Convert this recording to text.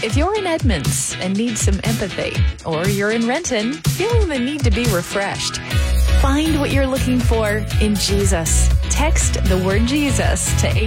If you're in Edmonds and need some empathy, or you're in Renton feeling the need to be refreshed, find what you're looking for in Jesus. Text the word Jesus to